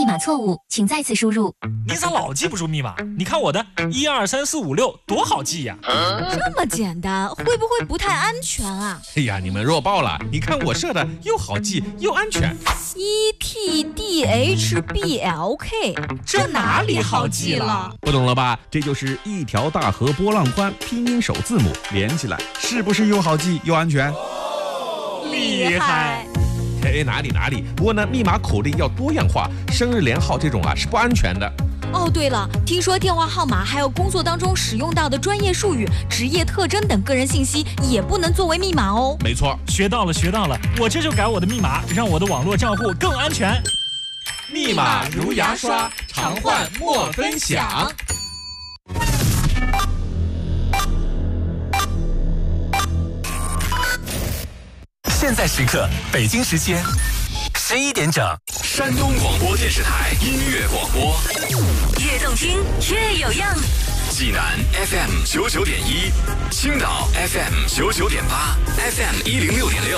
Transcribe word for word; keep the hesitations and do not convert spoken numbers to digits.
码错误，请再次输入。 你咋老记不住密码？你看我的一二三四五六多好记呀、 啊！这么简单，会不会不太安全啊？ 哎呀，你们弱爆了！你看我设的又好记又安全。 E T D H B L K， 这哪里好记了？ 不懂了吧？这就是一条大河波浪宽，拼音首字母连起来，是不是又好记又安全？ 哦、厉害！ 哎，哪里哪里？不过呢，密码口令要多样化，生日连号这种啊是不安全的。 哦，对了，听说电话号码还有工作当中使用到的专业术语、职业特征等个人信息也不能作为密码哦。 没错， 学到了学到了，我这就改我的密码，让我的网络账户更安全。 密码如牙刷，常换莫分享。 现在时刻，北京时间十一点整，山东广播电视台音乐广播， 越动听越有样。 济南 F M 九九点一，青岛 F M 九九点八 ，F M 一零六点六，